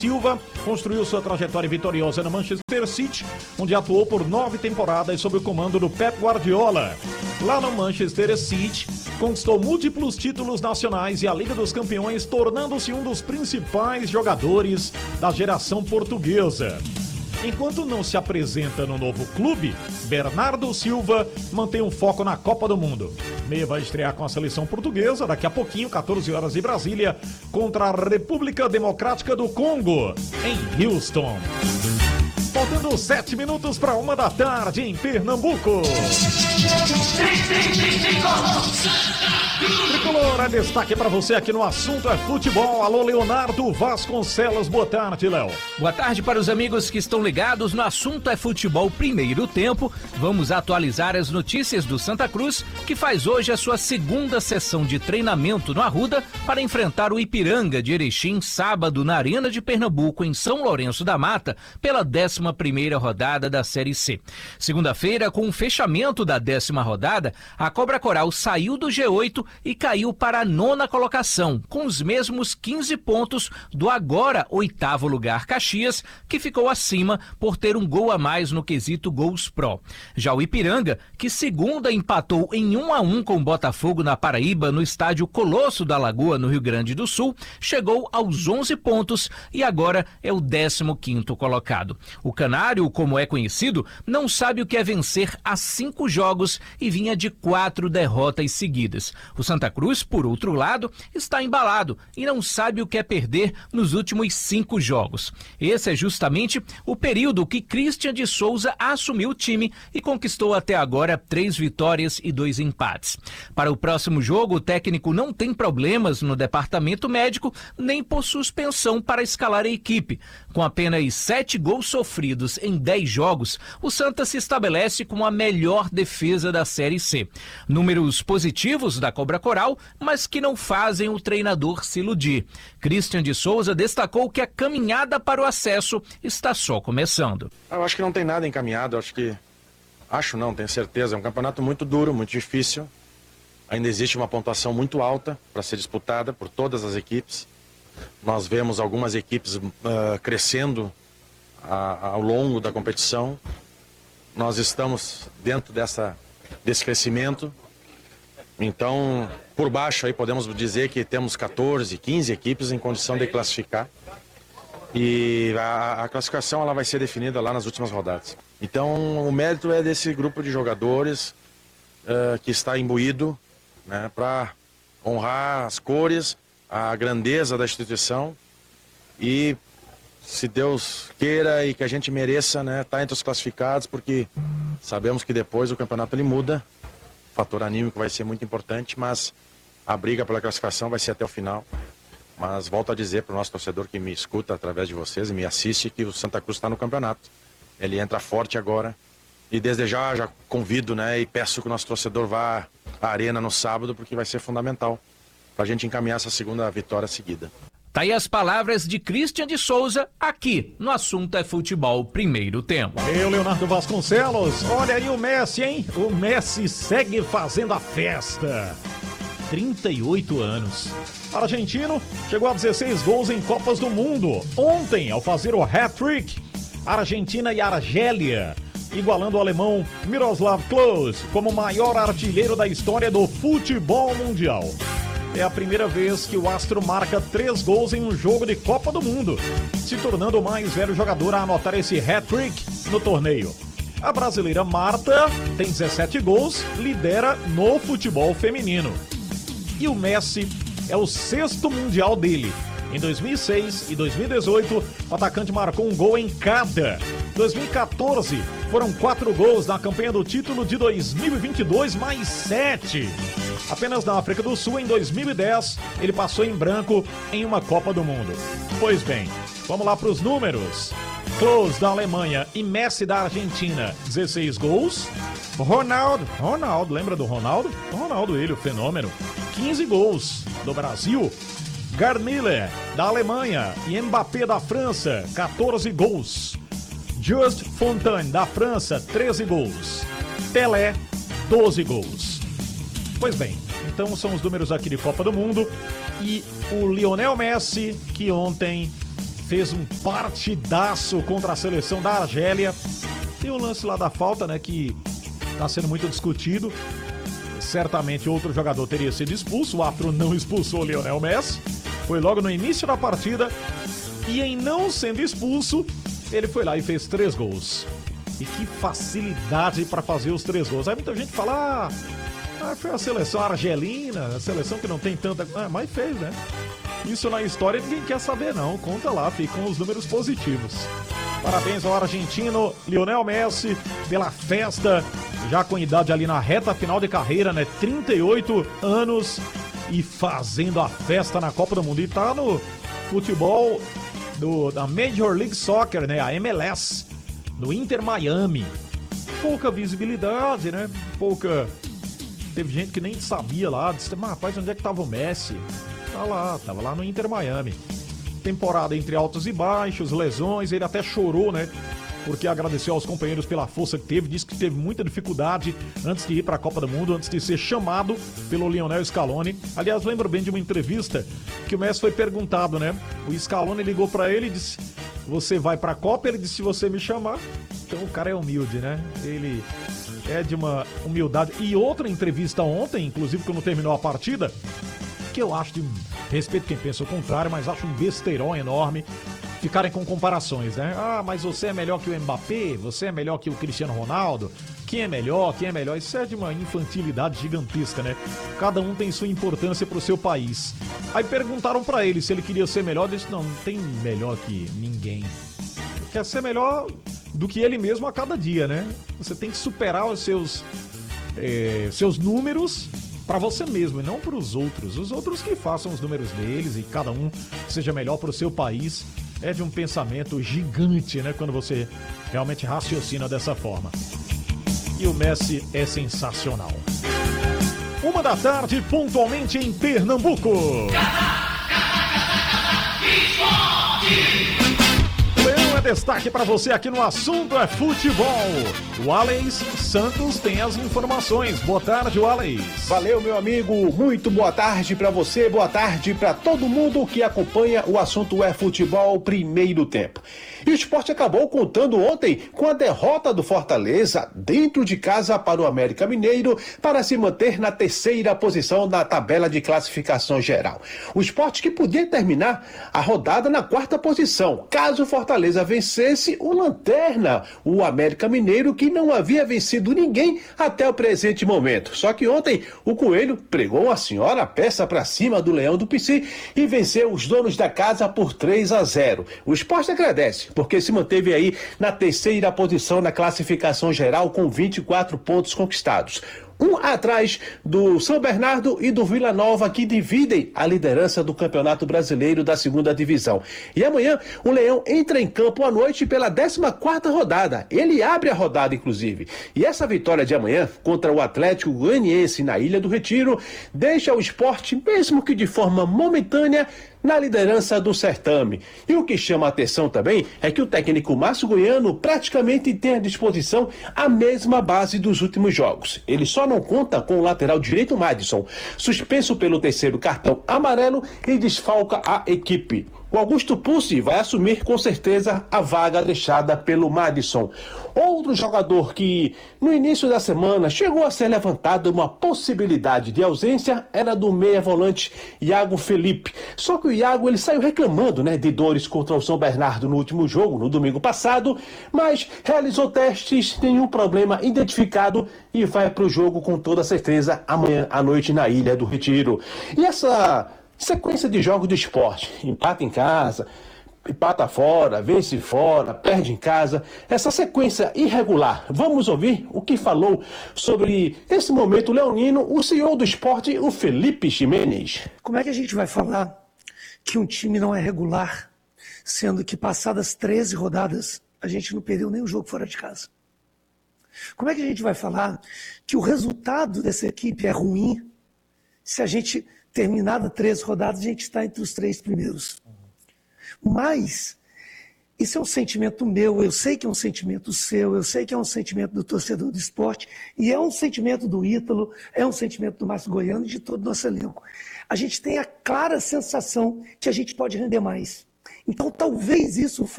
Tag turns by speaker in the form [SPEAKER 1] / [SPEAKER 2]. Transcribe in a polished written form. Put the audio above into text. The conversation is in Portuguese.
[SPEAKER 1] Silva construiu sua trajetória vitoriosa no Manchester City, onde atuou por 9 temporadas sob o comando do Pep Guardiola. Lá no Manchester City, conquistou múltiplos títulos nacionais e a Liga dos Campeões, tornando-se um dos principais jogadores da geração portuguesa. Enquanto não se apresenta no novo clube, Bernardo Silva mantém um foco na Copa do Mundo. Meia vai estrear com a seleção portuguesa daqui a pouquinho, 14 horas em Brasília, contra a República Democrática do Congo, em Houston. Faltando 7 minutos para 1 da tarde em Pernambuco. Tricolor é destaque para você aqui no Assunto é Futebol. Alô, Leonardo Vasconcelos, boa tarde, Léo.
[SPEAKER 2] Boa tarde para os amigos que estão ligados no Assunto é Futebol Primeiro Tempo. Vamos atualizar as notícias do Santa Cruz, que faz hoje a sua segunda sessão de treinamento no Arruda para enfrentar o Ipiranga de Erechim, sábado na Arena de Pernambuco, em São Lourenço da Mata, pela 11ª rodada da Série C. Segunda-feira, com o fechamento da 10ª rodada, a Cobra Coral saiu do G8 e caiu para a 9ª colocação, com os mesmos 15 pontos do agora 8º lugar Caxias, que ficou acima por ter um gol a mais no quesito gols pró. Já o Ipiranga, que segunda empatou em 1-1 com o Botafogo na Paraíba, no estádio Colosso da Lagoa, no Rio Grande do Sul, chegou aos 11 pontos e agora é o 15º colocado. O Canário, como é conhecido, não sabe o que é vencer a 5 jogos e vinha de 4 derrotas seguidas. O Santa Cruz, por outro lado, está embalado e não sabe o que é perder nos últimos 5 jogos. Esse é justamente o período que Christian de Souza assumiu o time e conquistou até agora 3 vitórias e 2 empates. Para o próximo jogo, o técnico não tem problemas no departamento médico nem por suspensão para escalar a equipe. Com apenas 7 gols sofridos em 10 jogos, o Santa se estabelece como a melhor defesa da Série C. Números positivos da Cobra Coral, mas que não fazem o treinador se iludir. Christian de Souza destacou que a caminhada para o acesso está só começando.
[SPEAKER 3] Eu acho que não tem nada encaminhado, tenho certeza. É um campeonato muito duro, muito difícil. Ainda existe uma pontuação muito alta para ser disputada por todas as equipes. Nós vemos algumas equipes crescendo ao longo da competição. Nós estamos dentro desse crescimento. Então, por baixo aí podemos dizer que temos 14, 15 equipes em condição de classificar. E a classificação ela vai ser definida lá nas últimas rodadas. Então, o mérito é desse grupo de jogadores que está imbuído, né, para honrar as cores, a grandeza da instituição e, se Deus queira e que a gente mereça, né, tá entre os classificados, porque sabemos que depois o campeonato ele muda, o fator anímico vai ser muito importante, mas a briga pela classificação vai ser até o final. Mas volto a dizer para o nosso torcedor que me escuta através de vocês e me assiste que o Santa Cruz está no campeonato. Ele entra forte agora e desde já convido, né, e peço que o nosso torcedor vá à arena no sábado, porque vai ser fundamental para a gente encaminhar essa segunda vitória seguida.
[SPEAKER 2] Tá aí as palavras de Christian de Souza, aqui no Assunto é Futebol Primeiro Tempo.
[SPEAKER 1] Eu, Leonardo Vasconcelos, olha aí o Messi, hein? O Messi segue fazendo a festa. 38 anos. O argentino chegou a 16 gols em Copas do Mundo. Ontem, ao fazer o hat-trick, Argentina e Argélia, igualando o alemão Miroslav Klose como o maior artilheiro da história do futebol mundial. É a primeira vez que o astro marca 3 gols em um jogo de Copa do Mundo, se tornando o mais velho jogador a anotar esse hat-trick no torneio. A brasileira Marta tem 17 gols, lidera no futebol feminino. E o Messi é o 6º mundial dele. Em 2006 e 2018, o atacante marcou um gol em cada. 2014, foram 4 gols na campanha do título de 2022, mais 7. Apenas na África do Sul, em 2010, ele passou em branco em uma Copa do Mundo. Pois bem, vamos lá para os números. Klose da Alemanha e Messi da Argentina, 16 gols. Ronaldo, lembra do Ronaldo? Ronaldo, ele, o fenômeno. 15 gols do Brasil. Gerd Müller da Alemanha e Mbappé da França, 14 gols. Just Fontaine da França, 13 gols. Pelé, 12 gols. Pois bem, então são os números aqui de Copa do Mundo. E o Lionel Messi, que ontem fez um partidaço contra a seleção da Argélia. Tem o lance lá da falta, né, que está sendo muito discutido. Certamente outro jogador teria sido expulso, o árbitro não expulsou o Lionel Messi. Foi logo no início da partida e em não sendo expulso, ele foi lá e fez 3 gols. E que facilidade para fazer os 3 gols. Aí muita gente fala, foi a seleção argelina, a seleção que não tem tanta... mas fez, né? Isso na história ninguém quer saber não, conta lá, ficam os números positivos. Parabéns ao argentino Lionel Messi pela festa, já com idade ali na reta final de carreira, né? 38 anos e fazendo a festa na Copa do Mundo. E tá no futebol da Major League Soccer, né? A MLS, no Inter Miami. Pouca visibilidade, né? Teve gente que nem sabia lá, disse, mas rapaz, onde é que tava o Messi? Tava lá no Inter Miami. Temporada entre altos e baixos, lesões, ele até chorou, né? Porque agradeceu aos companheiros pela força que teve, disse que teve muita dificuldade antes de ir para a Copa do Mundo, antes de ser chamado pelo Lionel Scaloni. Aliás, lembro bem de uma entrevista que o Messi foi perguntado, né? O Scaloni ligou para ele e disse, você vai para a Copa? Ele disse, se você me chamar. Então o cara é humilde, né? Ele é de uma humildade. E outra entrevista ontem, inclusive quando terminou a partida, que eu acho de respeito quem pensa o contrário, mas acho um besteirão enorme ficarem com comparações, né? Mas você é melhor que o Mbappé, você é melhor que o Cristiano Ronaldo, quem é melhor? Isso é de uma infantilidade gigantesca, né? Cada um tem sua importância pro seu país. Aí perguntaram pra ele se ele queria ser melhor, ele disse, não tem melhor que ninguém. Quer ser melhor do que ele mesmo a cada dia, né? Você tem que superar os seus números para você mesmo e não para os outros. Os outros que façam os números deles e cada um seja melhor para o seu país. É de um pensamento gigante, né? Quando você realmente raciocina dessa forma. E o Messi é sensacional. 13h, pontualmente em Pernambuco. Leão é destaque para você aqui no Assunto é Futebol. O Alex Santos tem as informações. Boa tarde, Alex.
[SPEAKER 4] Valeu, meu amigo. Muito boa tarde para você, boa tarde para todo mundo que acompanha o Assunto é Futebol primeiro tempo. E o Sport acabou contando ontem com a derrota do Fortaleza dentro de casa para o América Mineiro para se manter na 3ª posição na tabela de classificação geral. O Sport que podia terminar a rodada na 4ª posição, caso o Fortaleza vencesse o lanterna, o América Mineiro, que não havia vencido ninguém até o presente momento. Só que ontem o Coelho pregou uma senhora peça para cima do Leão do Pici e venceu os donos da casa por 3-0. O Sport agradece, porque se manteve aí na 3ª posição na classificação geral com 24 pontos conquistados. Um atrás do São Bernardo e do Vila Nova, que dividem a liderança do Campeonato Brasileiro da 2ª Divisão. E amanhã o Leão entra em campo à noite pela 14ª rodada. Ele abre a rodada, inclusive. E essa vitória de amanhã contra o Atlético Goianiense na Ilha do Retiro deixa o Sport, mesmo que de forma momentânea, na liderança do certame. E o que chama a atenção também é que o técnico Márcio Goiano praticamente tem à disposição a mesma base dos últimos jogos. Ele só não conta com o lateral direito Madison, suspenso pelo 3º cartão amarelo, e desfalca a equipe. O Augusto Pucci vai assumir com certeza a vaga deixada pelo Madison. Outro jogador que no início da semana chegou a ser levantado uma possibilidade de ausência era do meia-volante Iago Felipe. Só que o Iago ele saiu reclamando, de dores contra o São Bernardo no último jogo, no domingo passado, mas realizou testes, nenhum problema identificado e vai para o jogo com toda certeza amanhã à noite na Ilha do Retiro. E essa sequência de jogos do Sport, empata em casa, empata fora, vence fora, perde em casa, essa sequência irregular. Vamos ouvir o que falou sobre esse momento leonino o CEO do Sport, o Felipe Ximenes.
[SPEAKER 5] Como é que a gente vai falar que um time não é regular, sendo que passadas 13 rodadas a gente não perdeu nem um jogo fora de casa? Como é que a gente vai falar que o resultado dessa equipe é ruim se a gente terminada 13 rodadas, a gente está entre os 3 primeiros. Mas isso é um sentimento meu, eu sei que é um sentimento seu, eu sei que é um sentimento do torcedor do esporte, e é um sentimento do Ítalo, é um sentimento do Márcio Goiano e de todo o nosso elenco. A gente tem a clara sensação que a gente pode render mais. Então talvez isso